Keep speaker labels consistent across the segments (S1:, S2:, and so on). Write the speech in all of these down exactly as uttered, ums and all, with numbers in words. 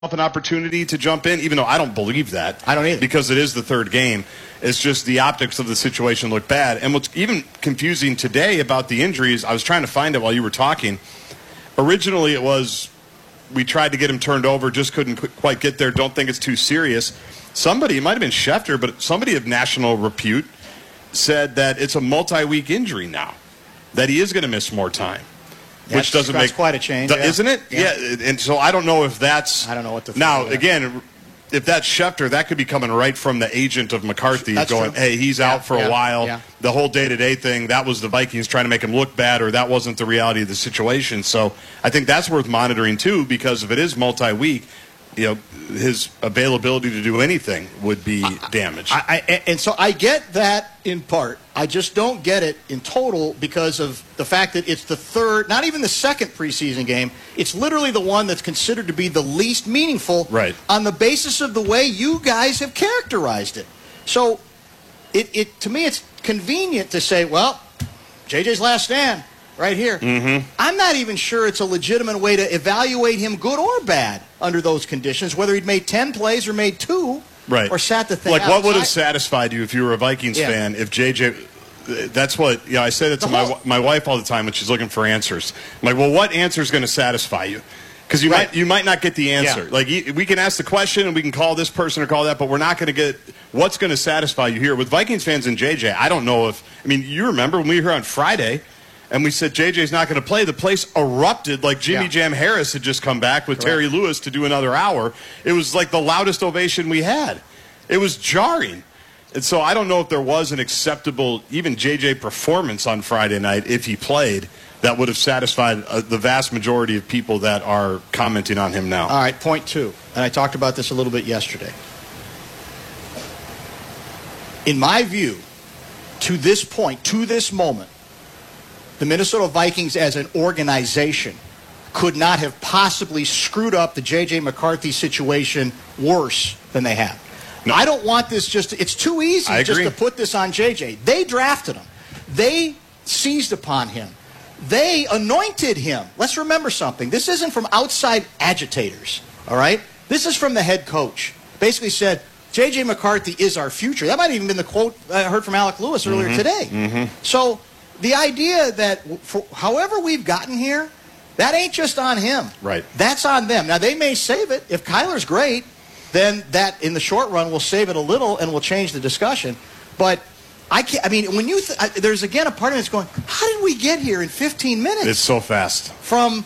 S1: an opportunity to jump in, even though I don't believe that.
S2: I don't either.
S1: Because it is the third game. It's just the optics of the situation look bad. And what's even confusing today about the injuries, I was trying to find it while you were talking. Originally it was we tried to get him turned over, just couldn't qu- quite get there, don't think it's too serious. Somebody, it might have been Schefter, but somebody of national repute said that it's a multi-week injury now, that he is going to miss more time.
S2: That's,
S1: Which doesn't
S2: that's
S1: make
S2: quite a change,
S1: th-
S2: yeah.
S1: isn't it?
S2: Yeah.
S1: yeah. And so I don't know if that's
S2: I don't know what to think
S1: now
S2: of that.
S1: again. If that's Schefter, that could be coming right from the agent of McCarthy,
S2: That's
S1: going,
S2: true.
S1: "Hey, he's
S2: Yeah,
S1: out for
S2: yeah,
S1: a while."
S2: yeah.
S1: The whole day-to-day thing, that was the Vikings trying to make him look bad, or that wasn't the reality of the situation. So I think that's worth monitoring too, because if it is multi-week, you know, his availability to do anything would be damaged.
S2: I, I, and so I get that in part. I just don't get it in total because of the fact that it's the third, not even the second preseason game. It's literally the one that's considered to be the least meaningful
S1: Right.
S2: on the basis of the way you guys have characterized it. So it, it to me, it's convenient to say, well, J J's last stand right here.
S1: Mm-hmm.
S2: I'm not even sure it's a legitimate way to evaluate him, good or bad, under those conditions, whether he'd made ten plays or made two.
S1: Right.
S2: Or sat the thing
S1: Like,
S2: out.
S1: what would
S2: So
S1: have
S2: I-
S1: satisfied you if you were a Vikings
S2: Yeah.
S1: fan if J J. That's what, you know, I say that to
S2: The
S1: my
S2: whole-
S1: my wife all the time when she's looking for answers. I'm like, well, what answer is going to satisfy you? Because you
S2: Right.
S1: might you might not get the answer.
S2: Yeah.
S1: Like, y- we can ask the question and we can call this person or call that, but we're not going to get what's going to satisfy you here. With Vikings fans and J J, I don't know if, I mean, you remember when we were here on Friday and we said J J's not going to play, the place erupted like Jimmy
S2: Yeah.
S1: Jam Harris had just come back with
S2: Correct.
S1: Terry Lewis to do another hour. It was like the loudest ovation we had. It was jarring. And so I don't know if there was an acceptable, even J J performance on Friday night, if he played, that would have satisfied uh, the vast majority of people that are commenting on him now.
S2: All right, point two. And I talked about this a little bit yesterday. In my view, to this point, to this moment, the Minnesota Vikings as an organization could not have possibly screwed up the J J McCarthy situation worse than they have.
S1: No.
S2: I don't want this just, it's too easy
S1: I
S2: just
S1: agree.
S2: to put this on J J. They drafted him. They seized upon him. They anointed him. Let's remember something. This isn't from outside agitators, all right? This is from the head coach. Basically said, J J McCarthy is our future. That might have even been the quote I heard from Alec Lewis earlier
S1: Mm-hmm.
S2: today.
S1: Mm-hmm.
S2: So the idea that for however we've gotten here, that ain't just on him.
S1: Right.
S2: That's on them. Now, they may save it. If Kyler's great, then that, in the short run, will save it a little and will change the discussion. But I can't, I mean, when you, th- I, there's again a part of me that's going, how did we get here in fifteen minutes?
S1: It's so fast.
S2: From,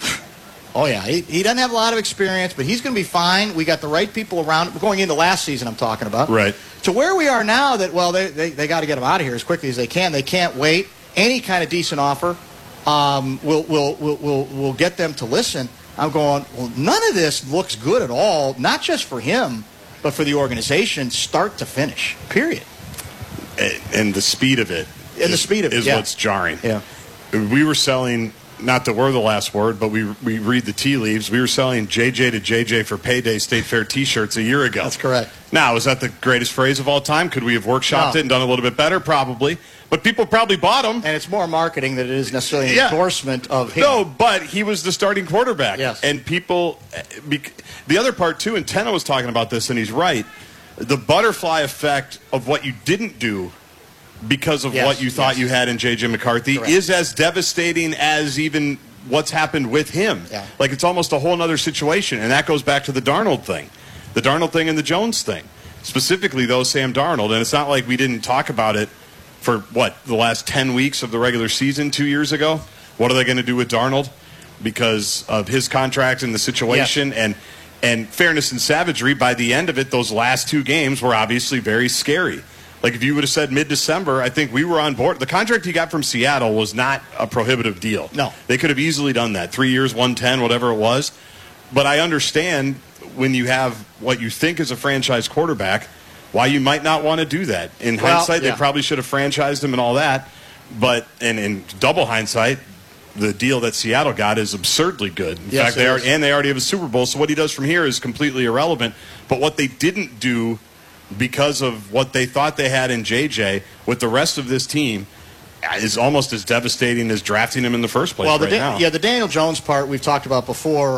S2: oh yeah, he, he doesn't have a lot of experience, but he's going to be fine. We got the right people around, going into last season I'm talking about.
S1: Right.
S2: To where we are now that, well, they, they, they got to get him out of here as quickly as they can. They can't wait. Any kind of decent offer um, will, will, will, will, will get them to listen. I'm going, well, none of this looks good at all, not just for him, but for the organization, start to finish, period.
S1: And- And the speed of it.
S2: And the
S1: is-
S2: speed of it,
S1: is
S2: yeah.
S1: what's jarring.
S2: Yeah.
S1: We were selling, not that we're the last word, but we we read the tea leaves. We were selling J J to J J for Payday State Fair T-shirts a year ago.
S2: That's correct.
S1: Now, is that the greatest phrase of all time? Could we have workshopped
S2: No.
S1: it and done a little bit better? Probably. But people probably bought them.
S2: And it's more marketing than it is necessarily an
S1: Yeah.
S2: endorsement of him.
S1: No, but he was the starting quarterback.
S2: Yes.
S1: And people, bec- the other part too, and Tenna was talking about this, and he's right. The butterfly effect of what you didn't do because of
S2: Yes,
S1: what you thought
S2: yes.
S1: you had in J J McCarthy
S2: Correct.
S1: is as devastating as even what's happened with him.
S2: Yeah.
S1: Like, it's almost a whole other situation, and that goes back to the Darnold thing. The Darnold thing and the Jones thing. Specifically, though, Sam Darnold, and it's not like we didn't talk about it for, what, the last ten weeks of the regular season two years ago? What are they going to do with Darnold because of his contract and the situation?
S2: Yes.
S1: And and fairness and savagery, by the end of it, those last two games were obviously very scary. Like, if you would have said mid-December, I think we were on board. The contract he got from Seattle was not a prohibitive deal.
S2: No.
S1: They could have easily done that. Three years, one ten, whatever it was. But I understand when you have what you think is a franchise quarterback, why you might not want to do that. In
S2: Well,
S1: hindsight,
S2: yeah.
S1: they probably should have franchised him and all that. But and in double hindsight, the deal that Seattle got is absurdly good. In
S2: Yes,
S1: fact,
S2: it
S1: they are,
S2: is.
S1: and they already have a Super Bowl. So what he does from here is completely irrelevant. But what they didn't do because of what they thought they had in J J with the rest of this team is almost as devastating as drafting him in the first place
S2: Well, the
S1: right
S2: Da-
S1: now.
S2: yeah, the Daniel Jones part we've talked about before.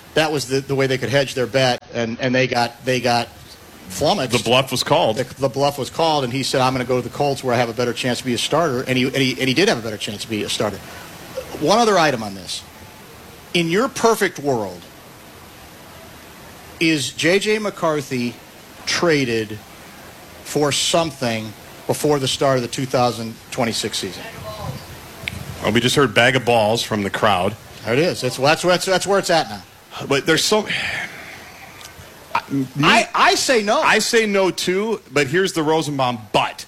S2: that was the, the way they could hedge their bet, and, and they got they got flummoxed.
S1: The bluff was called.
S2: The, the bluff was called, and he said, I'm going to go to the Colts where I have a better chance to be a starter, and he, and he, and he did have a better chance to be a starter. One other item on this. In your perfect world, is J J. McCarthy traded for something before the start of the two thousand twenty-six season?
S1: Well, we just heard bag of balls from the crowd.
S2: There it is. That's, that's, that's, that's where it's at now.
S1: But there's so... Me,
S2: I, I say no.
S1: I say no too, but here's the Rosenbaum but.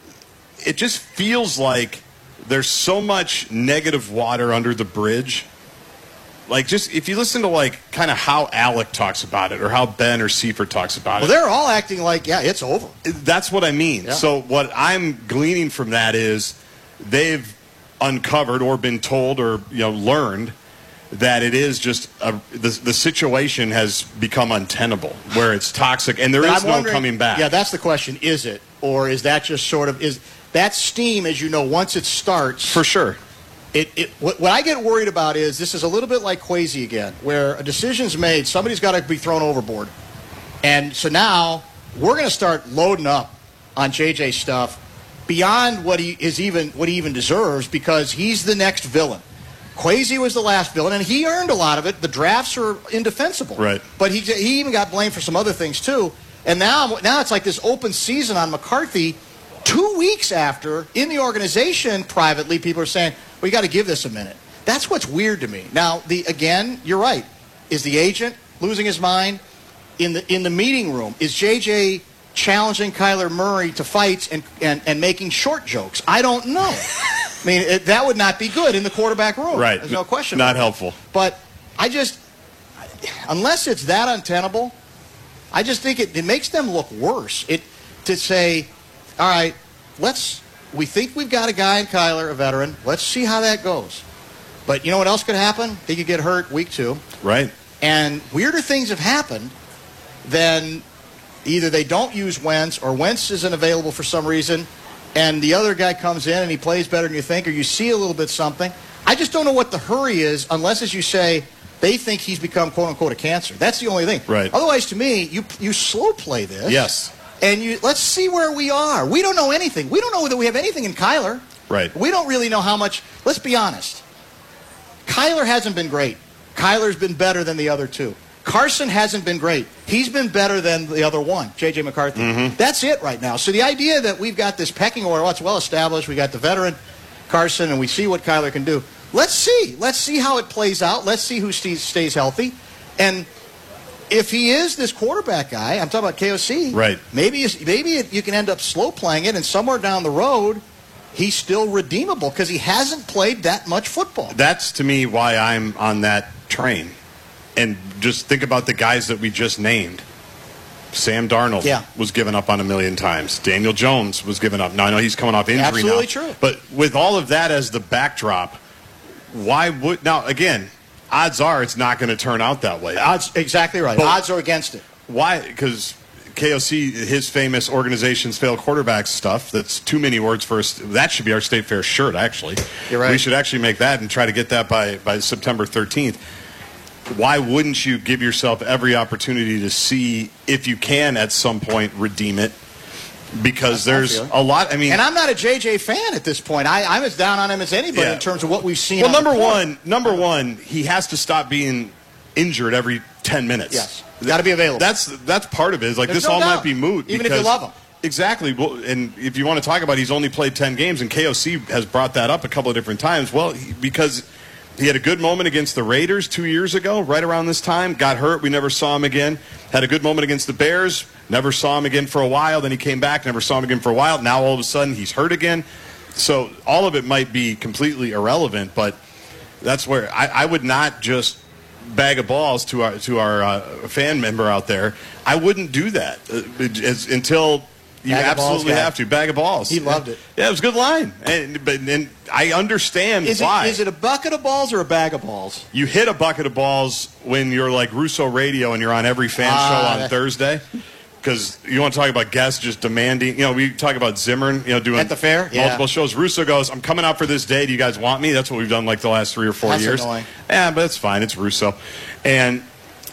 S1: It just feels like there's so much negative water under the bridge. Like, just if you listen to, like, kind of how Alec talks about it or how Ben or Seifert talks about
S2: well,
S1: it.
S2: Well, they're all acting like, yeah, it's over.
S1: That's what I mean.
S2: Yeah.
S1: So what I'm gleaning from that is they've uncovered or been told or, you know, learned that it is just a, the, the situation has become untenable, where it's toxic, and there
S2: but
S1: is
S2: I'm
S1: no coming back.
S2: Yeah, that's the question. Is it? Or is that just sort of, is that steam, as you know, once it starts.
S1: For sure.
S2: It, it, what, what I get worried about is this is a little bit like Kwesi again, where a decision's made, somebody's got to be thrown overboard. And so now we're going to start loading up on J J stuff beyond what he is even what he even deserves, because he's the next villain. Kwesi was the last villain, and he earned a lot of it. The drafts are indefensible.
S1: Right.
S2: But he, he even got blamed for some other things, too. And now, now it's like this open season on McCarthy. Two weeks after, in the organization, privately, people are saying, we got to give this a minute. That's what's weird to me. Now, the again, you're right. Is the agent losing his mind? In the in the meeting room, is J J challenging Kyler Murray to fights and, and, and making short jokes? I don't know. I mean, it, that would not be good in the quarterback room.
S1: Right.
S2: There's no question.
S1: Not helpful.
S2: But I just, unless it's that untenable, I just think it, it makes them look worse. It to say, all right, let's, we think we've got a guy in Kyler, a veteran. Let's see how that goes. But you know what else could happen? He could get hurt week two.
S1: Right.
S2: And weirder things have happened than either they don't use Wentz or Wentz isn't available for some reason, and the other guy comes in and he plays better than you think, or you see a little bit something. I just don't know what the hurry is, unless, as you say, they think he's become, quote-unquote, a cancer. That's the only thing.
S1: Right.
S2: Otherwise, to me, you you slow play this.
S1: Yes.
S2: And you let's see where we are. We don't know anything. We don't know that we have anything in Kyler.
S1: Right.
S2: We don't really know how much. Let's be honest. Kyler hasn't been great. Kyler's been better than the other two. Carson hasn't been great. He's been better than the other one, J J. McCarthy.
S1: Mm-hmm.
S2: That's it right now. So the idea that we've got this pecking order, well, it's well established. We got the veteran Carson, and we see what Kyler can do. Let's see. Let's see how it plays out. Let's see who stays, stays healthy. And if he is this quarterback guy, I'm talking about K O C.
S1: Right.
S2: Maybe maybe it, you can end up slow playing it, and somewhere down the road, he's still redeemable because he hasn't played that much football.
S1: That's, to me, why I'm on that train. And just think about the guys that we just named. Sam Darnold
S2: yeah.
S1: was given up on a million times. Daniel Jones was given up. Now, I know he's coming off injury
S2: Absolutely
S1: now.
S2: true.
S1: But with all of that as the backdrop, why would... Now, again, odds are it's not going to turn out that way.
S2: Odds, exactly right.
S1: But
S2: odds are against it.
S1: Why? Because K O C, his famous organizations fail quarterbacks stuff, that's too many words for us. That should be our State Fair shirt, actually.
S2: You're right.
S1: We should actually make that and try to get that by, by September thirteenth. Why wouldn't you give yourself every opportunity to see if you can at some point redeem it? Because
S2: That's
S1: there's a lot. I mean,
S2: and I'm not a J J fan at this point. I, I'm as down on him as anybody
S1: Yeah.
S2: in terms of what we've seen.
S1: well,
S2: on the
S1: number
S2: court.
S1: one, number one, he has to stop being injured every ten minutes.
S2: Yes, got to be available.
S1: That's that's part of it. It's like
S2: There's
S1: this
S2: no
S1: all
S2: doubt.
S1: might be moot.
S2: Even if
S1: because,
S2: you love him.
S1: Exactly. Well, and if you want to talk about, he's only played ten games, and K O C has brought that up a couple of different times. Well, he, because he had a good moment against the Raiders two years ago, right around this time. Got hurt. We never saw him again. Had a good moment against the Bears. Never saw him again for a while. Then he came back. Never saw him again for a while. Now all of a sudden he's hurt again. So all of it might be completely irrelevant, but that's where I, I would not just bag of balls to our to our uh, fan member out there. I wouldn't do that uh, as, until you
S2: Bag of balls
S1: absolutely
S2: guy.
S1: have to. Bag of balls.
S2: He loved it.
S1: Yeah, it was a good line. And, but and I understand
S2: Is
S1: why.
S2: it, is it a bucket of balls or a bag of balls?
S1: You hit a bucket of balls when you're like Russo Radio and you're on every fan
S2: Ah,
S1: show on
S2: that-
S1: Thursday. Because you want to talk about guests just demanding, you know, we talk about Zimmern, you know, doing
S2: At the fair?
S1: multiple
S2: Yeah.
S1: shows. Russo goes, I'm coming out for this day. Do you guys want me? That's what we've done like the last three or four
S2: That's
S1: years.
S2: annoying.
S1: Yeah, but it's fine. It's Russo. And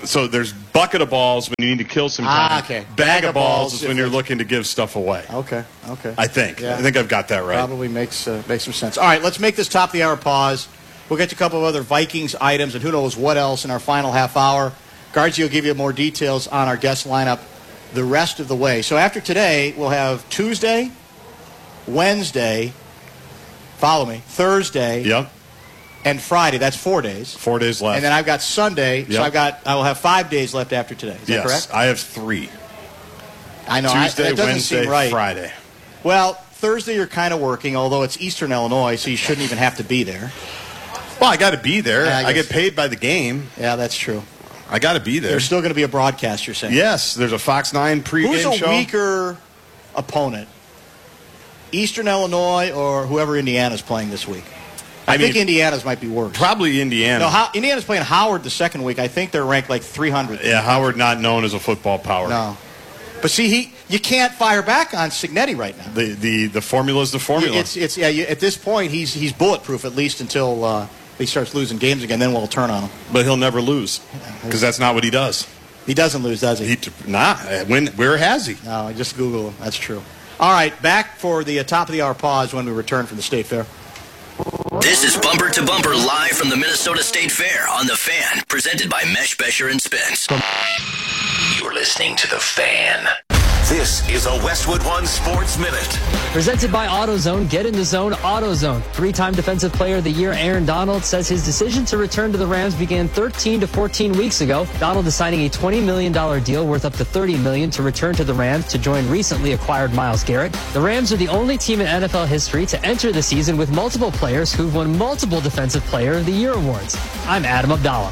S1: So there's bucket of balls when you need to kill some time.
S2: Ah, okay.
S1: Bag,
S2: Bag
S1: of
S2: of
S1: balls,
S2: balls
S1: is
S2: if
S1: when you're
S2: it's-
S1: looking to give stuff away.
S2: Okay, okay.
S1: I think.
S2: Yeah.
S1: I think I've got that right.
S2: Probably makes uh, makes some sense. All right, let's make this top of the hour pause. We'll get to a couple of other Vikings items and who knows what else in our final half hour. Guardsy will give you more details on our guest lineup the rest of the way. So after today, we'll have Tuesday, Wednesday, follow me, Thursday,
S1: Yep.
S2: and Friday. That's four days.
S1: Four days left.
S2: And then I've got Sunday, so
S1: Yep.
S2: I've got I will have five days left after today. Is that
S1: yes,
S2: correct?
S1: I have three.
S2: I know. I,
S1: Tuesday,
S2: that doesn't
S1: Wednesday,
S2: seem right.
S1: Friday.
S2: Well, Thursday you're kind of working, although it's Eastern Illinois, so you shouldn't even have to be there.
S1: Well, I got to be there.
S2: Yeah, I
S1: I,
S2: guess-
S1: get paid by the game.
S2: Yeah, that's true.
S1: I got to be there.
S2: There's still going to be a broadcast, you're saying?
S1: Yes, there's a Fox nine pregame
S2: Who's a
S1: show.
S2: weaker opponent? Eastern Illinois or whoever Indiana's playing this week? I,
S1: I
S2: think
S1: mean,
S2: Indiana's might be worse.
S1: Probably Indiana.
S2: No, Ho- Indiana's playing Howard the second week. I think they're ranked like three hundred.
S1: yeah, Howard not known as a football power.
S2: No. But see, he you can't fire back on Cignetti right now.
S1: The the the formula is the formula.
S2: It's it's yeah. You, at this point, he's he's bulletproof at least until uh, he starts losing games again. Then we'll turn on him.
S1: but he'll never lose because that's not what he does.
S2: He doesn't lose, does he?
S1: He nah. When where has he?
S2: No, just Google him. That's true. All right, back for the uh, top of the hour pause when we return from the State Fair.
S3: This is Bumper to Bumper live from the Minnesota State Fair on The Fan, presented by Mesh, Besher, and Spence. You're listening to The Fan.
S4: This is a Westwood One Sports Minute.
S5: Presented by AutoZone. Get in the zone, AutoZone. Three-time Defensive Player of the Year Aaron Donald says his decision to return to the Rams began thirteen to fourteen weeks ago. Donald is signing a twenty million dollars deal worth up to thirty million dollars to return to the Rams to join recently acquired Myles Garrett. The Rams are the only team in N F L history to enter the season with multiple players who've won multiple Defensive Player of the Year awards. I'm Adam Abdallah.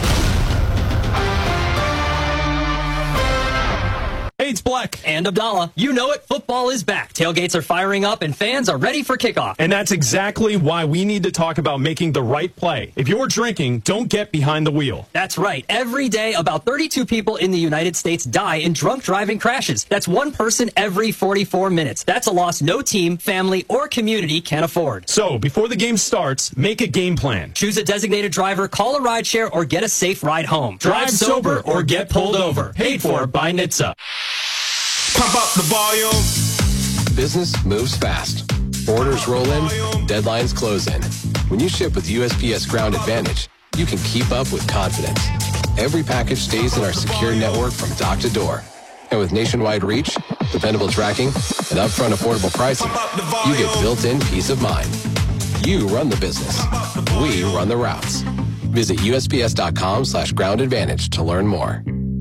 S6: Hey, it's Black.
S5: And Abdallah. You know it, football is back. Tailgates are firing up and fans are ready for kickoff.
S6: And that's exactly why we need to talk about making the right play. If you're drinking, don't get behind the wheel.
S5: That's right. Every day, about thirty-two people in the United States die in drunk driving crashes. That's one person every forty-four minutes. That's a loss no team, family, or community can afford.
S6: So, before the game starts, make a game plan.
S5: Choose a designated driver, call a rideshare, or get a safe ride home.
S6: Drive sober or get pulled over. Paid for by N H T S A.
S4: Pump up the volume.
S7: Business moves fast. Orders roll in, deadlines close in. When you ship with U S P S Ground Advantage, you can keep up with confidence. Every package stays in our secure network from dock to door. And with nationwide reach, dependable tracking, and upfront affordable pricing, you get built-in peace of mind. You run the business. We run the routes. Visit U S P S dot com slash ground advantage to learn more.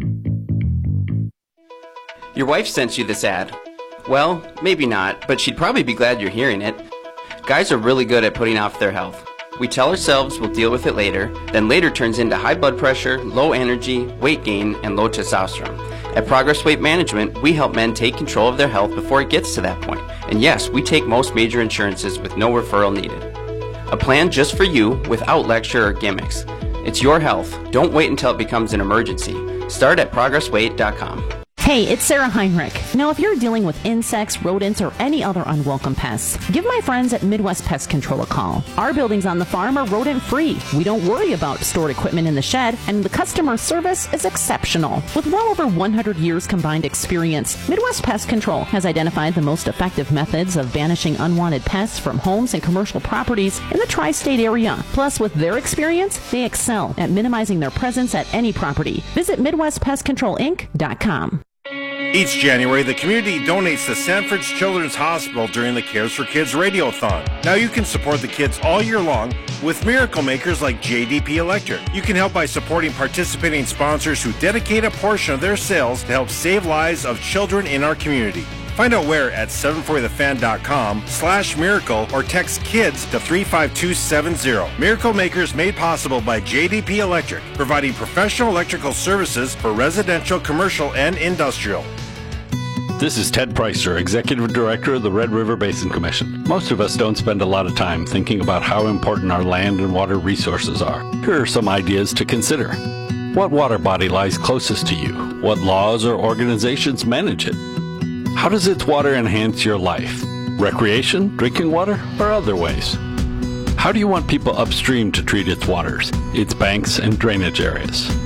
S8: Your wife sent you this ad. Well, maybe not, but she'd probably be glad you're hearing it. Guys are really good at putting off their health. We tell ourselves we'll deal with it later, then later turns into high blood pressure, low energy, weight gain, and low testosterone. At Progress Weight Management, we help men take control of their health before it gets to that point. And yes, we take most major insurances with no referral needed. A plan just for you without lecture or gimmicks. It's your health. Don't wait until it becomes an emergency. Start at progress weight dot com.
S9: Hey, it's Sarah Heinrich. Now, if you're dealing with insects, rodents, or any other unwelcome pests, give my friends at Midwest Pest Control a call. Our buildings on the farm are rodent-free. We don't worry about stored equipment in the shed, and the customer service is exceptional. With well over one hundred years combined experience, Midwest Pest Control has identified the most effective methods of banishing unwanted pests from homes and commercial properties in the tri-state area. Plus, with their experience, they excel at minimizing their presence at any property. Visit Midwest Pest Control Inc dot com.
S10: Each January, the community donates to Sanford's Children's Hospital during the Cares for Kids Radiothon. Now you can support the kids all year long with miracle makers like J D P Electric. You can help by supporting participating sponsors who dedicate a portion of their sales to help save lives of children in our community. Find out where at seven forty the fan dot com slash miracle or text KIDS to three five two seven zero. Miracle Makers made possible by J D P Electric, providing professional electrical services for residential, commercial, and industrial.
S11: This is Ted Preister, Executive Director of the Red River Basin Commission. Most of us don't spend a lot of time thinking about how important our land and water resources are. Here are some ideas to consider. What water body lies closest to you? What laws or organizations manage it? How does its water enhance your life? Recreation, drinking water, or other ways? How do you want people upstream to treat its waters, its banks and drainage areas?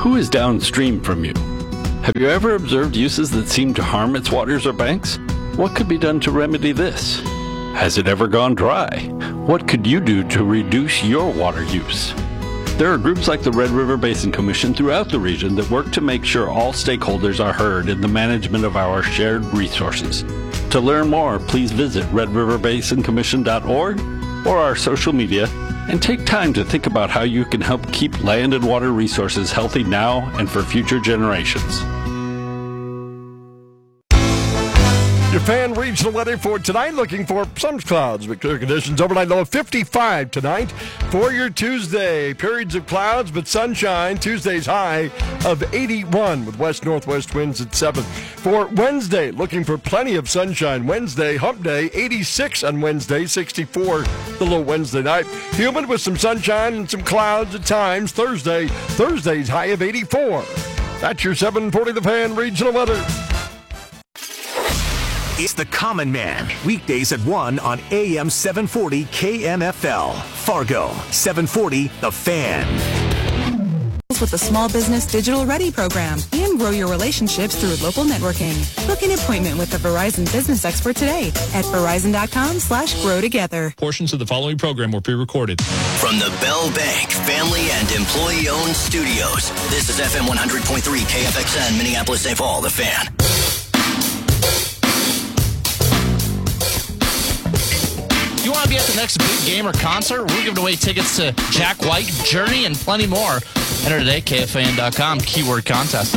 S11: Who is downstream from you? Have you ever observed uses that seem to harm its waters or banks? What could be done to remedy this? Has it ever gone dry? What could you do to reduce your water use? There are groups like the Red River Basin Commission throughout the region that work to make sure all stakeholders are heard in the management of our shared resources. To learn more, please visit red river basin commission dot org or our social media and take time to think about how you can help keep land and water resources healthy now and for future generations.
S12: Your fan regional weather for tonight, looking for some clouds, but clear conditions. Overnight low of fifty-five tonight. For your Tuesday, periods of clouds but sunshine. Tuesday's high of eighty-one with west-northwest winds at seven. For Wednesday, looking for plenty of sunshine. Wednesday, hump day, eighty-six on Wednesday, sixty-four the low Wednesday night. Humid with some sunshine and some clouds at times. Thursday, Thursday's high of eighty-four. That's your seven forty The Fan regional weather.
S13: It's The Common Man, weekdays at one on A M seven forty K M F L. Fargo, seven forty The Fan.
S14: With the Small Business Digital Ready program and grow your relationships through local networking. Book an appointment with a Verizon business expert today at verizon.com slash grow together.
S15: Portions of the following program were pre-recorded.
S3: From the Bell Bank family and employee-owned studios, this is F M one hundred point three K F X N, Minneapolis, Saint Paul, The Fan.
S16: You want to be at the next big game or concert? We're giving away tickets to Jack White, Journey, and plenty more. Enter today, K F A N dot com, keyword contest.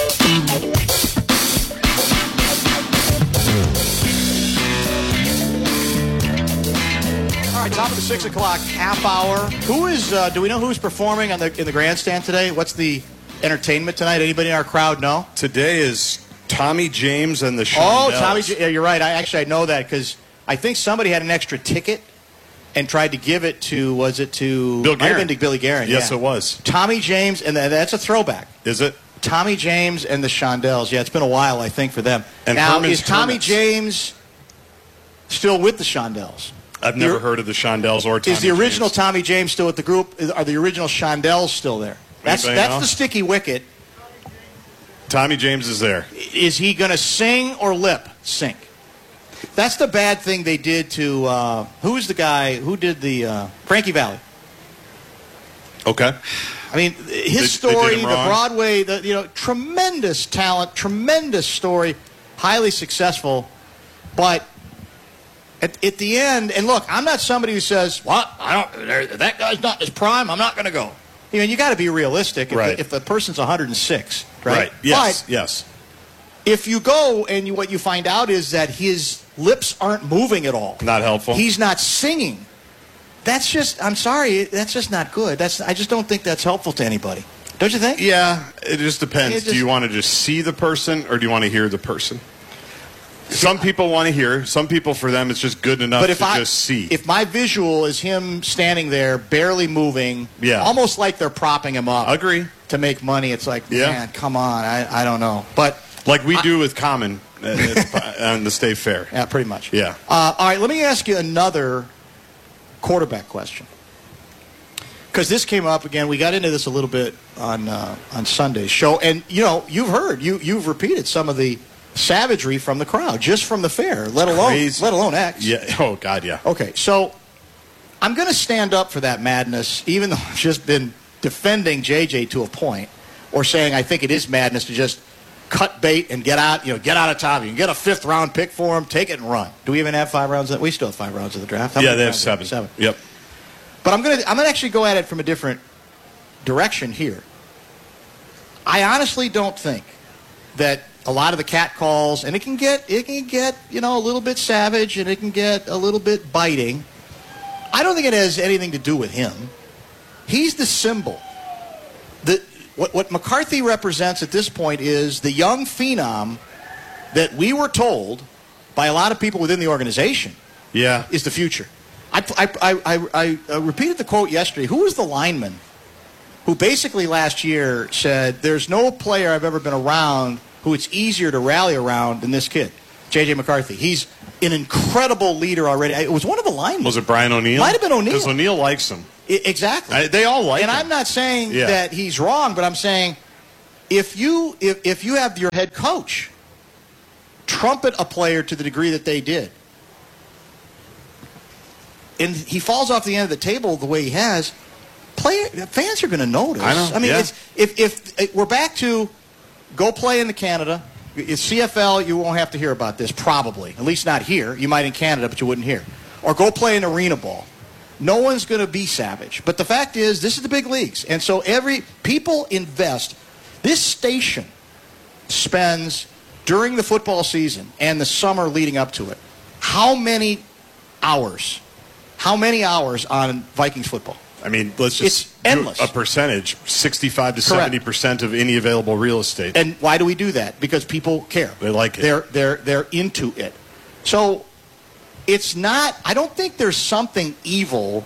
S2: All right, top of the six o'clock half hour. Who is, uh, do we know who's performing on the in the grandstand today? What's the entertainment tonight? Anybody in our crowd know?
S1: Today is Tommy James and the Shondells.
S2: Oh, Tommy James. Yeah, you're right. I actually I know that because I think somebody had an extra ticket and tried to give it to, was it to?
S1: Bill
S2: Might have
S1: Guerin.
S2: been to Billy Guerin.
S1: Yes,
S2: yeah.
S1: it was.
S2: Tommy James, and that's a throwback.
S1: Is it?
S2: Tommy James and the Shondells. Yeah, it's been a while, I think, for them.
S1: And
S2: now,
S1: Herman's
S2: is Tommy
S1: Hermits.
S2: James still with the Shondells?
S1: I've never
S2: The-
S1: heard of the Shondells or Tommy
S2: Is the original
S1: James.
S2: Tommy James still with the group? Is- Are the original Shondells still there? That's
S1: Anybody
S2: that's
S1: know?
S2: the sticky wicket.
S1: Tommy James is there.
S2: Is he going to sing or lip sync? That's the bad thing they did to, uh, who's the guy who did the uh, Frankie Valli?
S1: Okay.
S2: I mean, his
S1: They- they did
S2: story,
S1: him
S2: the
S1: wrong?
S2: Broadway, the, you know, tremendous talent, tremendous story, highly successful, but at, at the end, and look, I'm not somebody who says, "What? I don't. there- That guy's not in his prime. I'm not going to go." You know, you got to be realistic. If,
S1: Right.
S2: the, if the person's one hundred six, right?
S1: Right. Yes.
S2: But
S1: yes.
S2: if you go and you, what you find out is that his lips aren't moving at all.
S1: Not helpful.
S2: He's not singing. That's just, I'm sorry, that's just not good. That's I just don't think that's helpful to anybody. Don't you think?
S1: Yeah, it just depends.
S2: It just-
S1: do you want to just see the person or do you want to hear the person? Some people want to hear. Some people, for them, it's just good enough
S2: But if
S1: to
S2: I,
S1: just see.
S2: if my visual is him standing there, barely moving,
S1: Yeah.
S2: almost like they're propping him up
S1: Agree.
S2: to make money, it's like,
S1: Yeah.
S2: man, come on, I, I don't know. But
S1: Like we do with Common uh, on the State Fair.
S2: yeah, pretty much.
S1: Yeah.
S2: Uh, all right, let me ask you another quarterback question. Because this came up again, we got into this a little bit on uh, on Sunday's show, and you know, you've heard, you you've repeated some of the savagery from the crowd, just from the fair, let alone
S1: Crazy.
S2: let alone X.
S1: Yeah. Oh, God, yeah.
S2: Okay, so I'm going to stand up for that madness, even though I've just been defending J J to a point, or saying I think it is madness to just cut bait and get out, you know, get out of town. You can get a fifth round pick for him, take it and run. Do we even have five rounds? Of, we still have five rounds of the draft. How
S1: Yeah,
S2: many
S1: they have
S2: rounds?
S1: seven.
S2: Seven.
S1: Yep.
S2: But I'm gonna I'm gonna actually go at it from a different direction here. I honestly don't think that a lot of the cat calls, and it can get it can get you know a little bit savage and it can get a little bit biting. I don't think it has anything to do with him. He's the symbol. The what what McCarthy represents at this point is the young phenom that we were told by a lot of people within the organization
S1: Yeah.
S2: is the future. I, I, I, I, I repeated the quote yesterday. Who was the lineman who basically last year said, there's no player I've ever been around who it's easier to rally around than this kid, J J McCarthy. He's an incredible leader already. It was one of the linemen.
S1: Was it Brian O'Neill?
S2: Might have been O'Neill.
S1: Because O'Neill likes him.
S2: I, exactly.
S1: I, they all like
S2: and
S1: him.
S2: I'm not saying
S1: Yeah.
S2: that he's wrong, but I'm saying if you if, if you have your head coach trumpet a player to the degree that they did, and he falls off the end of the table the way he has, player fans are going to notice.
S1: I know.
S2: I mean,
S1: yeah.
S2: it's, if if if we're back to go play in the Canada, it's C F L, you won't have to hear about this probably. At least not here. You might in Canada, but you wouldn't hear. Or go play in arena ball. No one's going to be savage. But the fact is, this is the big leagues, and so every people invest. This station spends during the football season and the summer leading up to it, how many hours? How many hours on Vikings football?
S1: I mean, let's just
S2: It's endless.
S1: do a percentage, sixty-five to seventy percent of any available real estate.
S2: And why do we do that? Because people care.
S1: They like it.
S2: They're they're they're into it. So it's not. I don't think there's something evil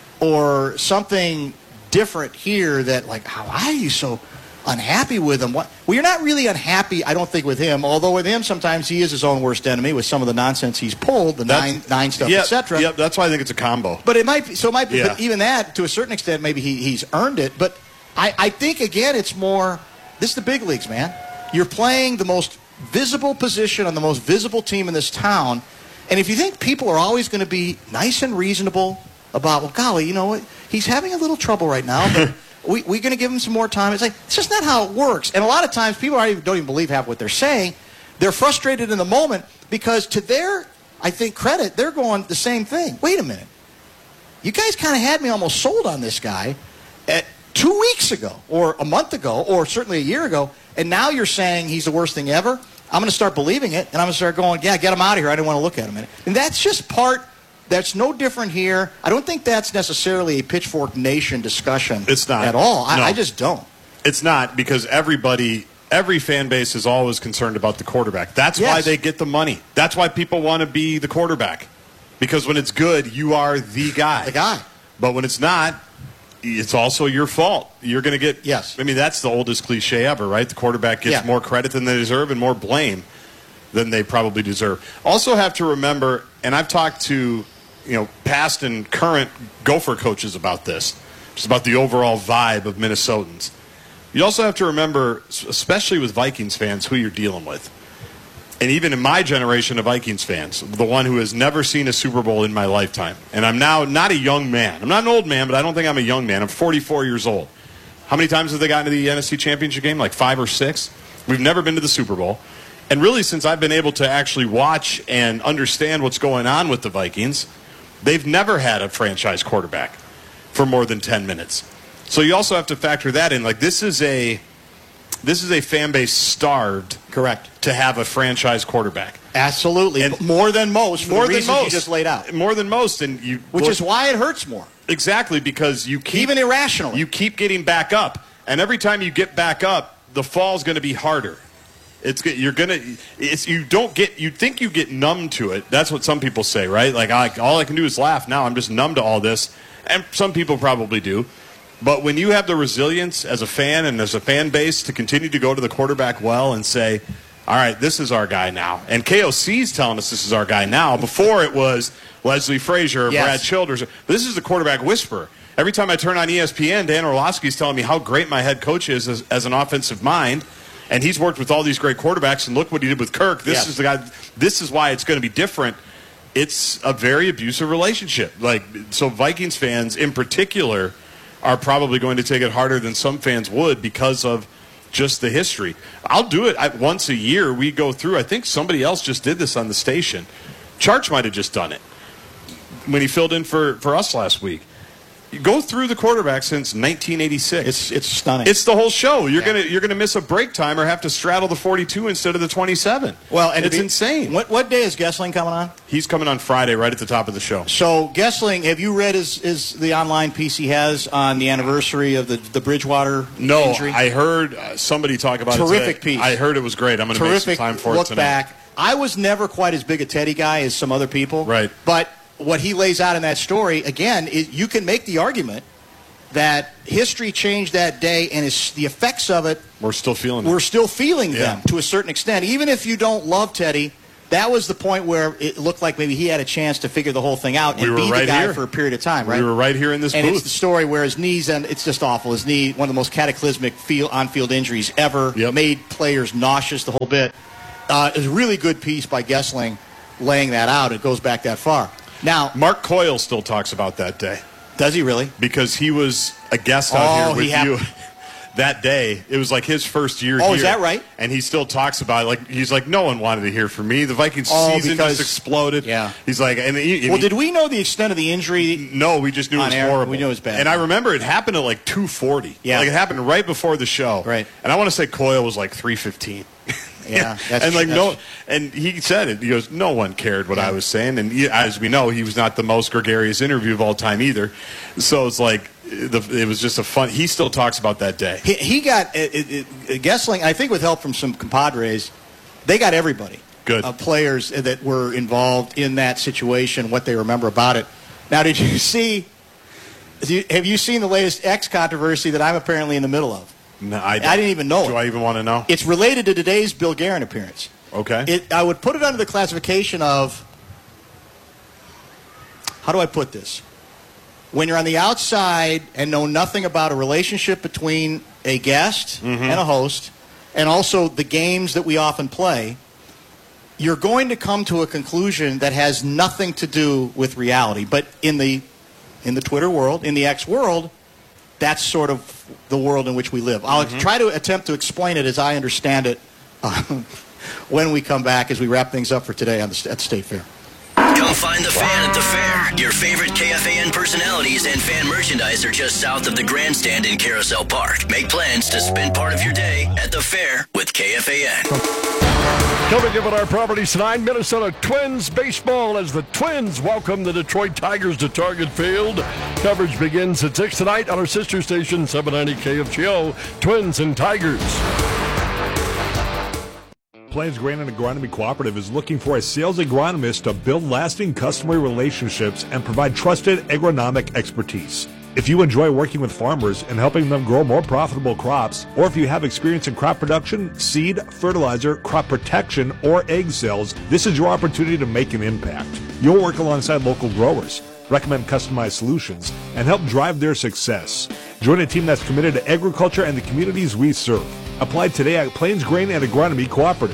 S2: or something different here that like, how are you so unhappy with him? What? Well, you're not really unhappy, I don't think, with him. Although with him, sometimes he is his own worst enemy with some of the nonsense he's pulled, the
S1: That's-
S2: nine nine stuff,
S1: yeah,
S2: et cetera.
S1: Yep, that's why I think it's a combo.
S2: But it might be, so it might be,
S1: Yeah.
S2: but even that, to a certain extent, maybe he, he's earned it. But I, I think, again, it's more, this is the big leagues, man. You're playing the most visible position on the most visible team in this town. And if you think people are always going to be nice and reasonable about, well, golly, you know what, he's having a little trouble right now, but we, we're going to give him some more time. It's like, it's just not how it works. And a lot of times people aren't even, don't even believe half what they're saying. They're frustrated in the moment because to their, I think, credit, they're going the same thing. Wait a minute. You guys kind of had me almost sold on this guy at two weeks ago or a month ago or certainly a year ago, and now you're saying he's the worst thing ever? I'm going to start believing it, and I'm going to start going, yeah, get him out of here. I didn't want to look at him. And that's just part, that's no different here. I don't think that's necessarily a Pitchfork Nation discussion
S1: It's not.
S2: at all. I,
S1: No.
S2: I just don't.
S1: It's not, because everybody, every fan base is always concerned about the quarterback. That's why
S2: Yes.
S1: they get the money. That's why people want to be the quarterback. Because when it's good, you are the guy.
S2: The guy.
S1: But when it's not, it's also your fault. You're going to get,
S2: Yes.
S1: I mean, that's the oldest cliche ever, right? The quarterback gets
S2: Yeah.
S1: more credit than they deserve and more blame than they probably deserve. Also have to remember, and I've talked to, you know, past and current Gopher coaches about this, just about the overall vibe of Minnesotans. You also have to remember, especially with Vikings fans, who you're dealing with. And even in my generation of Vikings fans, the one who has never seen a Super Bowl in my lifetime. And I'm now not a young man. I'm not an old man, but I don't think I'm a young man. I'm forty-four years old. How many times have they gotten to the N F C Championship game? Like five or six? We've never been to the Super Bowl. And really, since I've been able to actually watch and understand what's going on with the Vikings, they've never had a franchise quarterback for more than ten minutes. So you also have to factor that in. Like, this is a this is a fan base starved,
S2: correct,
S1: to have a franchise quarterback.
S2: Absolutely.
S1: And
S2: more than most. For
S1: more
S2: the
S1: than
S2: reasons
S1: most.
S2: you just laid out.
S1: More than most, and you
S2: Which
S1: look-
S2: is why it hurts more.
S1: Exactly, because you keep
S2: Even irrationally.
S1: you keep getting back up, and every time you get back up, the fall's going to be harder. It's g- you're gonna it's you don't get you think you get numb to it. That's what some people say, right? Like, I, all I can do is laugh now. I'm just numb to all this, and some people probably do. But when you have the resilience as a fan and as a fan base to continue to go to the quarterback well and say, all right, this is our guy now. And K O C's telling us this is our guy now. Before it was Leslie Frazier or
S2: Yes.
S1: Brad Childers. This is the quarterback whisperer. Every time I turn on E S P N, Dan Orlovsky's telling me how great my head coach is as, as an offensive mind. And he's worked with all these great quarterbacks, and look what he did with Kirk. This
S2: Yes.
S1: is the guy. This is why it's going to be different. It's a very abusive relationship. Like, so Vikings fans in particular are probably going to take it harder than some fans would because of just the history. I'll do it I, once a year. We go through. I think somebody else just did this on the station. Charch might have just done it when he filled in for, for us last week. You go through the quarterback since nineteen eighty-six.
S2: It's it's stunning.
S1: It's the whole show. You're gonna you're gonna miss a break time or have to straddle the forty-two instead of the twenty-seven.
S2: Well, and
S1: it's
S2: to be-
S1: insane.
S2: What what day is Gessling coming on?
S1: He's coming on Friday, right at the top of the show.
S2: So Gessling, have you read his, his the online piece he has on the anniversary of the the Bridgewater
S1: No,
S2: injury?
S1: I heard uh, somebody talk about it.
S2: Terrific
S1: today.
S2: piece.
S1: I heard it was great. I'm going to make some
S2: Terrific
S1: time for it
S2: look
S1: tonight.
S2: back. I was never quite as big a Teddy guy as some other people.
S1: Right.
S2: But what he lays out in that story, again, is you can make the argument that history changed that day, and it's, the effects of it,
S1: We're still feeling it.
S2: we're still feeling
S1: Yeah.
S2: them to a certain extent. Even if you don't love Teddy, that was the point where it looked like maybe he had a chance to figure the whole thing out and
S1: we were
S2: be
S1: right
S2: the guy
S1: here.
S2: for a period of time, right?
S1: We were right here in this
S2: and
S1: booth.
S2: it's the story where his knees, and it's just awful. His knee, one of the most cataclysmic field, on-field injuries ever,
S1: Yep.
S2: made players nauseous the whole bit. Uh, it was a really good piece by Gessling laying that out. It goes back that far. Now,
S1: Mark Coyle still talks about that day.
S2: Does he really?
S1: Because he was a guest out
S2: Oh,
S1: here with
S2: he hap-
S1: you that day. It was like his first year
S2: Oh,
S1: here.
S2: is that right?
S1: And he still talks about it. Like, he's like, no one wanted to hear from me. The Vikings
S2: Oh,
S1: season
S2: because-
S1: just exploded.
S2: Yeah.
S1: He's like, and he, and
S2: well,
S1: he-
S2: did we know the extent of the injury?
S1: No, we just knew it
S2: on
S1: was
S2: air?
S1: horrible.
S2: We knew it was bad.
S1: And I remember it happened at like two forty.
S2: Yeah.
S1: Like it happened right before the show.
S2: Right.
S1: And I want to say Coyle was like three fifteen.
S2: Yeah, that's
S1: and like
S2: true.
S1: no,
S2: That's-
S1: and he said it. He goes, no one cared what I was saying, and he, as we know, he was not the most gregarious interview of all time either. So it's like the, it was just a fun. He still talks about that day.
S2: He, he got it, it, it, Gessling, I think with help from some compadres, they got everybody.
S1: Good.
S2: Uh, players that were involved in that situation, what they remember about it. Now, did you see, did you, have you seen the latest X controversy that I'm apparently in the middle of?
S1: No, I,
S2: I didn't even know
S1: Do
S2: it.
S1: I even want to know?
S2: It's related to today's Bill Guerin appearance.
S1: Okay.
S2: It, I would put it under the classification of, how do I put this? When you're on the outside and know nothing about a relationship between a guest
S1: Mhm.
S2: and a host, and also the games that we often play, you're going to come to a conclusion that has nothing to do with reality. But in the in the Twitter world, in the X world, that's sort of the world in which we live. I'll
S1: Mhm.
S2: try to attempt to explain it as I understand it uh, when we come back as we wrap things up for today on the, at the State Fair.
S3: Come find the fan at the fair. Your favorite K F A N personalities and fan merchandise are just south of the grandstand in Carousel Park. Make plans to spend part of your day at the fair with K F A N.
S12: Coming up on our properties tonight, Minnesota Twins baseball as the Twins welcome the Detroit Tigers to Target Field. Coverage begins at six tonight on our sister station, seven ninety K F G O, Twins and Tigers.
S17: Plains Grain and Agronomy Cooperative is looking for a sales agronomist to build lasting customer relationships and provide trusted agronomic expertise. If you enjoy working with farmers and helping them grow more profitable crops, or if you have experience in crop production, seed, fertilizer, crop protection, or egg sales, this is your opportunity to make an impact. You'll work alongside local growers, recommend customized solutions, and help drive their success. Join a team that's committed to agriculture and the communities we serve. Apply today at Plains Grain and Agronomy Cooperative.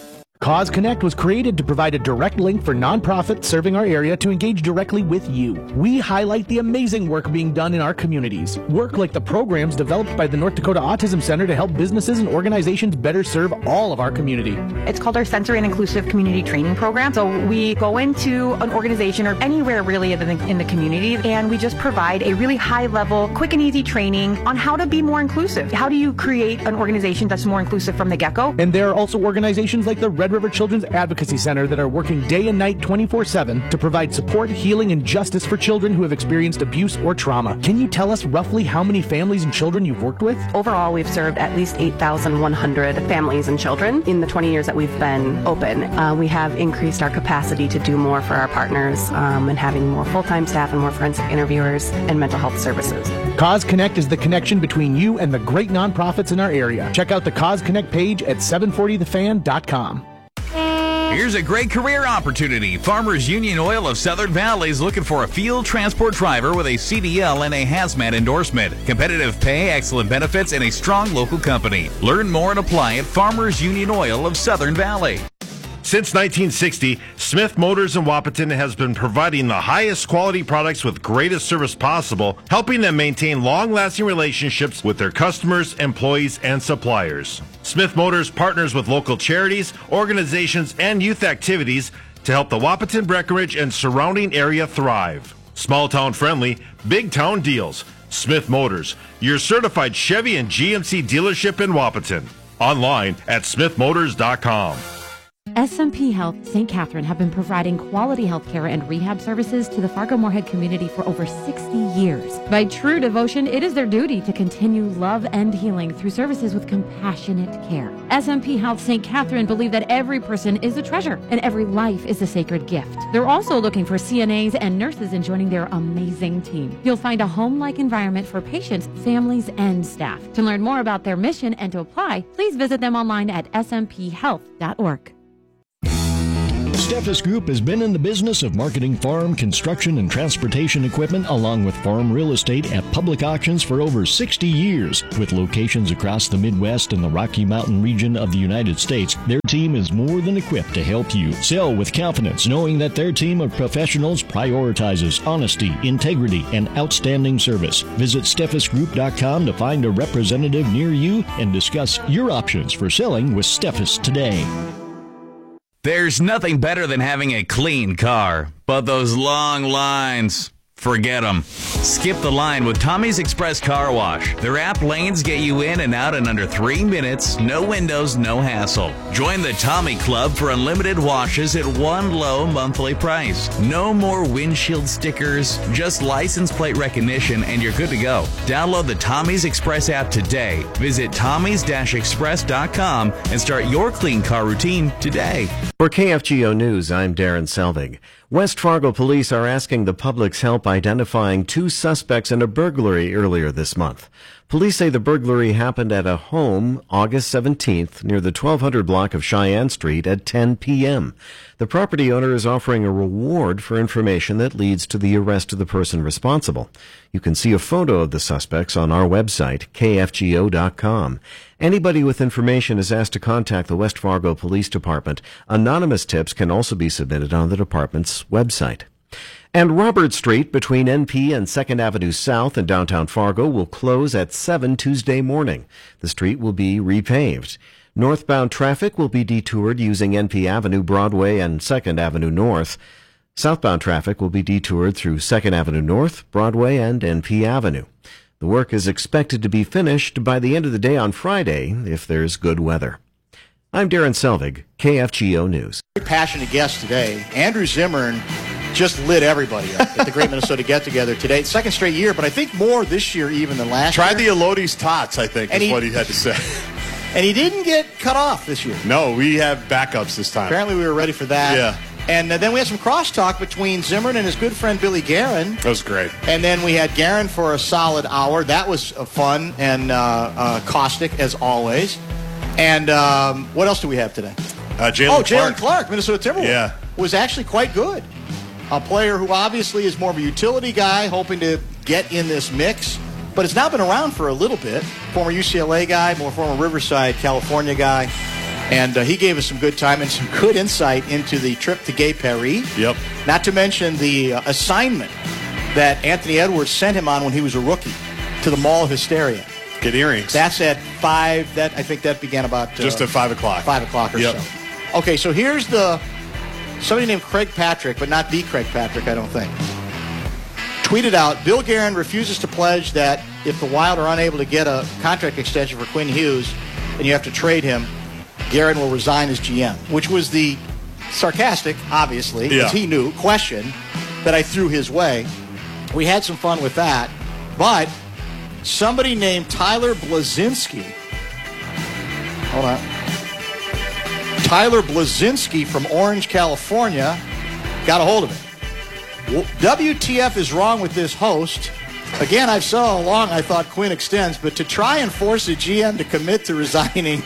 S18: Cause Connect was created to provide a direct link for nonprofits serving our area to engage directly with you. We highlight the amazing work being done in our communities. Work like the programs developed by the North Dakota Autism Center to help businesses and organizations better serve all of our community.
S19: It's called our Sensory and Inclusive Community Training Program. So we go into an organization or anywhere really in the, in the community, and we just provide a really high level, quick and easy training on how to be more inclusive. How do you create an organization that's more inclusive from the get-go?
S18: And there are also organizations like the Red River Children's Advocacy Center that are working day and night twenty-four seven to provide support, healing, and justice for children who have experienced abuse or trauma. Can you tell us roughly how many families and children you've worked with?
S20: Overall, we've served at least eight thousand one hundred families and children in the twenty years that we've been open. Uh, we have increased our capacity to do more for our partners um, and having more full-time staff and more forensic interviewers and mental health services.
S18: Cause Connect is the connection between you and the great nonprofits in our area. Check out the Cause Connect page at seven forty the fan dot com.
S21: Here's a great career opportunity. Farmers Union Oil of Southern Valley is looking for a field transport driver with a C D L and a hazmat endorsement. Competitive pay, excellent benefits, and a strong local company. Learn more and apply at Farmers Union Oil of Southern Valley.
S10: Since nineteen sixty, Smith Motors in Wahpeton has been providing the highest quality products with greatest service possible, helping them maintain long-lasting relationships with their customers, employees, and suppliers. Smith Motors partners with local charities, organizations, and youth activities to help the Wahpeton, Breckenridge, and surrounding area thrive. Small town friendly, big town deals. Smith Motors, your certified Chevy and G M C dealership in Wahpeton. Online at smith motors dot com.
S22: S M P Health Saint Catherine have been providing quality health care and rehab services to the Fargo-Moorhead community for over sixty years. By true devotion, it is their duty to continue love and healing through services with compassionate care. S M P Health Saint Catherine believe that every person is a treasure and every life is a sacred gift. They're also looking for C N As and nurses in joining their amazing team. You'll find a home-like environment for patients, families, and staff. To learn more about their mission and to apply, please visit them online at s m p health dot org.
S5: Steffes Group has been in the business of marketing farm, construction, and transportation equipment along with farm real estate at public auctions for over sixty years. With locations across the Midwest and the Rocky Mountain region of the United States, their team is more than equipped to help you sell with confidence, knowing that their team of professionals prioritizes honesty, integrity, and outstanding service. Visit Steffes Group dot com to find a representative near you and discuss your options for selling with Steffes today.
S21: There's nothing better than having a clean car, but those long lines, forget them. Skip the line with Tommy's Express Car Wash. Their app lanes get you in and out in under three minutes, no windows, no hassle. Join the Tommy Club for unlimited washes at one low monthly price. No more windshield stickers, just license plate recognition and you're good to go. Download the Tommy's Express app today. Visit Tommy's Express dot com and start your clean car routine today.
S6: For K F G O News, I'm Darren Selvig. West Fargo police are asking the public's help identifying two suspects in a burglary earlier this month. Police say the burglary happened at a home August seventeenth near the twelve hundred block of Cheyenne Street at ten p.m. The property owner is offering a reward for information that leads to the arrest of the person responsible. You can see a photo of the suspects on our website, K F G O dot com. Anybody with information is asked to contact the West Fargo Police Department. Anonymous tips can also be submitted on the department's website. And Robert Street between N P and second Avenue South in downtown Fargo will close at seven Tuesday morning. The street will be repaved. Northbound traffic will be detoured using N P Avenue, Broadway, and second Avenue North. Southbound traffic will be detoured through second Avenue North, Broadway, and N P Avenue. The work is expected to be finished by the end of the day on Friday if there's good weather. I'm Darren Selvig, K F G O News.
S2: Very passionate guest today. Andrew Zimmern just lit everybody up at the Great Minnesota Get-Together today. Second straight year, but I think more this year even than last
S1: Tried
S2: year.
S1: Tried the Elodie's Tots, I think,
S2: and
S1: is
S2: he,
S1: what he had to say.
S2: And he didn't get cut off this year.
S1: No, we have backups this time.
S2: Apparently we were ready for that.
S1: Yeah.
S2: And uh, then we had some crosstalk between Zimmern and his good friend Billy Guerin.
S1: That was great.
S2: And then we had Guerin for a solid hour. That was uh, fun and uh, uh, caustic, as always. And um, what else do we have today?
S1: Uh, Jalen
S2: oh,
S1: Clark.
S2: Jalen Clark, Minnesota Timberwolves.
S1: Yeah.
S2: Was actually quite good. A player who obviously is more of a utility guy, hoping to get in this mix, but has now been around for a little bit. Former U C L A guy, more former Riverside, California guy. And uh, he gave us some good time and some good insight into the trip to Gay Paris.
S1: Yep.
S2: Not to mention the uh, assignment that Anthony Edwards sent him on when he was a rookie to the Mall of Hysteria.
S1: Get earrings.
S2: That's at five. That I think that began about uh,
S1: just at five o'clock.
S2: Five o'clock or
S1: yep.
S2: so. Okay, so here's the somebody named Craig Patrick, but not the Craig Patrick, I don't think. Tweeted out: Bill Guerin refuses to pledge that if the Wild are unable to get a contract extension for Quinn Hughes, and you have to trade him, Guerin will resign as G M, which was the sarcastic, obviously, because
S1: yeah.
S2: he knew, question that I threw his way. We had some fun with that, but somebody named Tyler Blazinski, hold on, Tyler Blazinski from Orange, California, got a hold of it. W T F is wrong with this host. Again, I've said all along I thought Quinn extends, but to try and force a G M to commit to resigning,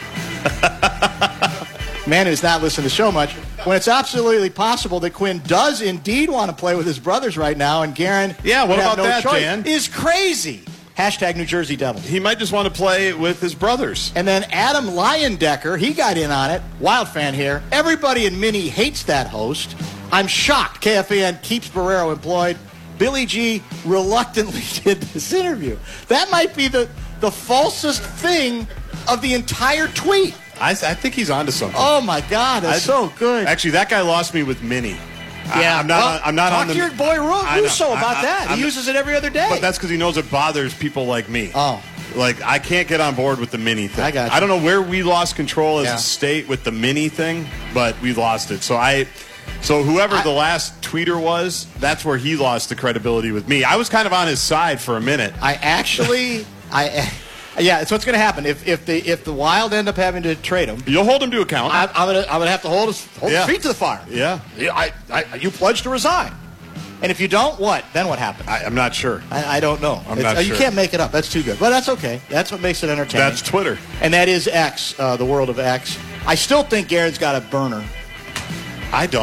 S2: man who's not listening to the show much, when it's absolutely possible that Quinn does indeed want to play with his brothers right now, and Guerin
S1: yeah, what about
S2: no
S1: that,
S2: choice,
S1: Dan?
S2: is crazy. Hashtag New Jersey Devil.
S1: He might just want to play with his brothers.
S2: And then Adam Leyendecker, he got in on it. Wild fan here. Everybody in Mini hates that host. I'm shocked K F A N keeps Barrero employed. Billy G reluctantly did this interview. That might be the, the falsest thing of the entire tweet.
S1: I, I think he's onto something.
S2: Oh, my God. That's I, so good.
S1: Actually, that guy lost me with Mini.
S2: Yeah,
S1: I, I'm not.
S2: well,
S1: I'm not
S2: talk
S1: on the.
S2: to your boy Russo about
S1: I, I,
S2: that.
S1: I'm,
S2: he uses it every other day.
S1: But that's because he knows it bothers people like me.
S2: Oh,
S1: like I can't get on board with the Mini thing.
S2: I got you.
S1: I don't know where we lost control as
S2: yeah.
S1: a state with the Mini thing, but we lost it. So I, so whoever I, the last tweeter was, that's where he lost the credibility with me. I was kind of on his side for a minute.
S2: I actually, I. Yeah, it's what's going to happen if if the if the Wild end up having to trade him.
S1: You'll hold him to account.
S2: I, I'm going to I'm going to have to hold his hold
S1: yeah.
S2: his feet to the fire.
S1: Yeah,
S2: I, I you pledge to resign, and if you don't, what? Then what happens?
S1: I, I'm not sure.
S2: I, I don't know.
S1: I'm
S2: it's,
S1: not
S2: uh,
S1: sure.
S2: You can't make it up. That's too good. But that's okay. That's what makes it entertaining.
S1: That's Twitter,
S2: and that is X, uh, the world of X. I still think Guerin's got a burner.
S1: I don't.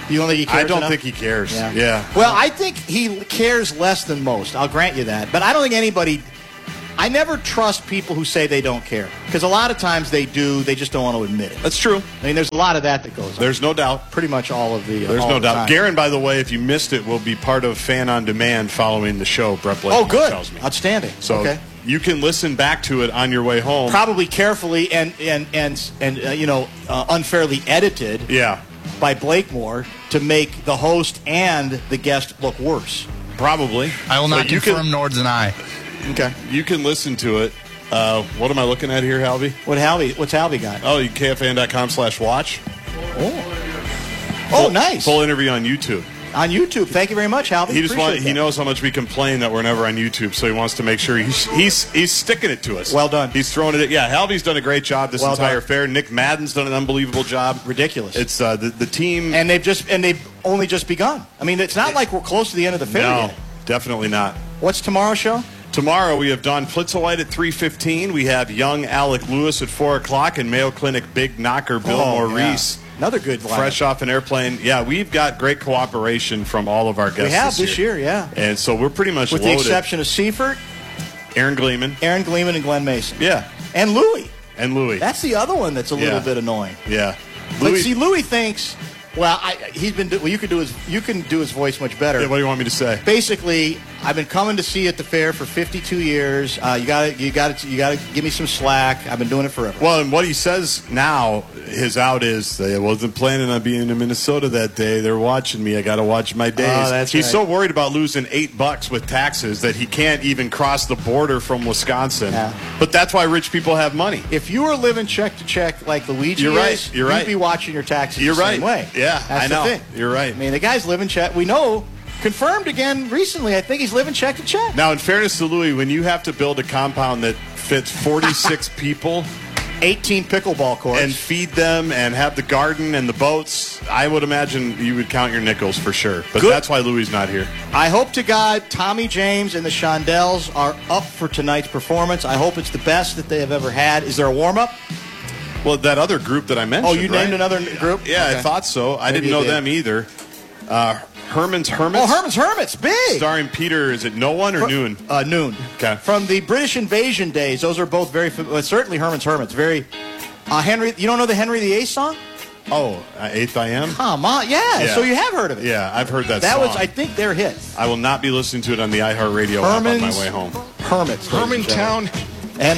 S2: You don't think he cares
S1: I don't
S2: enough?
S1: think he cares.
S2: Yeah.
S1: yeah.
S2: Well, I think he cares less than most. I'll grant you that. But I don't think anybody... I never trust people who say they don't care. Because a lot of times they do, they just don't want to admit it.
S1: That's true.
S2: I mean, there's a lot of that that goes on.
S1: There's no doubt.
S2: Pretty much all of the uh,
S1: There's
S2: all
S1: no
S2: the
S1: doubt.
S2: time.
S1: Garen, by the way, if you missed it, will be part of Fan on Demand following the show, Brett Blake
S2: Oh, good.
S1: tells me.
S2: Outstanding.
S1: So
S2: okay.
S1: you can listen back to it on your way home.
S2: Probably carefully and, and, and, and uh, you know, uh, unfairly edited
S1: Yeah.
S2: by Blakemore to make the host and the guest look worse.
S1: Probably.
S16: I will not
S1: But you
S16: confirm
S1: can-
S16: nor deny.
S2: Okay.
S1: You can listen to it. Uh, what am I looking at here, Halby?
S2: What Halby? What's Halby got?
S1: Oh, you K F A N dot com slash watch.
S2: Oh. Oh, nice.
S1: Full interview on YouTube.
S2: On YouTube. Thank you very much, Halby.
S1: He just
S2: Appreciate
S1: want, he
S2: that.
S1: knows how much we complain that we're never on YouTube, so he wants to make sure he's he's he's sticking it to us.
S2: Well done.
S1: He's throwing it. At, yeah, Halby's done a great job this
S2: Well
S1: entire
S2: done.
S1: fair. Nick Madden's done an unbelievable job.
S2: Ridiculous.
S1: It's uh, the the team.
S2: And they've just and they've only just begun. I mean, it's not like we're close to the end of the fair
S1: no,
S2: yet.
S1: definitely not.
S2: What's tomorrow's show?
S1: Tomorrow we have Don Plitzolite at three fifteen. We have young Alec Lewis at four o'clock, and Mayo Clinic big knocker Bill
S2: Oh,
S1: Maurice.
S2: yeah. Another good lineup.
S1: Fresh off an airplane. Yeah, we've got great cooperation from all of our guests
S2: We have
S1: this
S2: this year, yeah.
S1: And so we're pretty much
S2: With
S1: loaded.
S2: the exception of Seifert,
S1: Aaron Gleeman.
S2: Aaron Gleeman, and Glenn Mason.
S1: Yeah.
S2: And Louie.
S1: And Louie.
S2: That's the other one that's a little
S1: Yeah.
S2: bit annoying.
S1: Yeah.
S2: But
S1: Louis-
S2: see, Louie thinks, well, I, he's been. Do, well, you could do his. You can do his voice much better.
S1: Yeah, what do you want me to say?
S2: Basically, I've been coming to see you at the fair for fifty-two years. Uh, you got to, you got to, you got to give me some slack. I've been doing it forever.
S1: Well, and what he says now, his out is, I wasn't planning on being in Minnesota that day. They're watching me. I got to watch my days.
S2: Oh, that's
S1: He's
S2: right.
S1: so worried about losing eight bucks with taxes that he can't even cross the border from Wisconsin.
S2: Yeah.
S1: But that's why rich people have money.
S2: If you were living check to check like Luigi
S1: You're right.
S2: is,
S1: You're
S2: you'd
S1: right.
S2: be watching your taxes
S1: You're
S2: the
S1: right.
S2: same way.
S1: Yeah,
S2: That's
S1: I
S2: the
S1: know.
S2: thing.
S1: You're right.
S2: I mean, the guy's living check. We know, confirmed again recently. I think he's living check to check.
S1: Now, in fairness to Louis, when you have to build a compound that fits forty-six people,
S2: eighteen pickleball courts,
S1: and feed them and have the garden and the boats, I would imagine you would count your nickels for sure. But
S2: Good.
S1: that's why Louis not here.
S2: I hope to God Tommy James and the Shondells are up for tonight's performance. I hope it's the best that they have ever had. Is there a warm-up?
S1: Well, that other group that I mentioned.
S2: Oh, you
S1: right?
S2: named another group?
S1: Yeah,
S2: Okay.
S1: I thought so. I
S2: Maybe
S1: didn't know
S2: you did.
S1: them either. Uh, Herman's Hermits.
S2: Oh, Herman's Hermits, big.
S1: Starring Peter, is it No One or
S2: Fr-
S1: Noon?
S2: Uh, noon.
S1: Okay.
S2: From the British invasion days, those are both very, fam- well, certainly Herman's Hermits. Very, uh, Henry, you don't know the Henry the Eighth song?
S1: Oh, uh, Eighth I Am?
S2: Come on, yeah,
S1: Yeah.
S2: so you have heard of it.
S1: Yeah, I've heard that
S2: That
S1: song.
S2: was, I think, their hit.
S1: I will not be listening to it on the iHeartRadio app on my
S2: Herman's
S1: way home.
S2: Hermits.
S4: Hermantown.
S2: And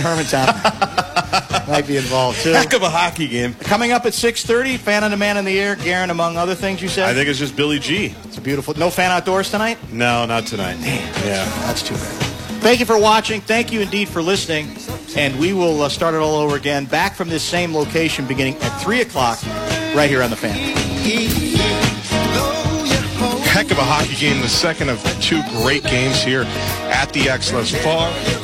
S2: Hermantown might be involved, too.
S1: Heck of a hockey game.
S2: Coming up at six thirty, Fan on Demand in the Air. Garen, among other things you said?
S1: I think it's just Billy G.
S2: It's a beautiful. No Fan Outdoors tonight?
S1: No, not tonight. Yeah.
S2: That's too bad. Thank you for watching. Thank you indeed for listening. And we will uh, start it all over again, back from this same location beginning at three o'clock right here on The Fan.
S4: Heck of a hockey game, the second of two great games here at the X. Far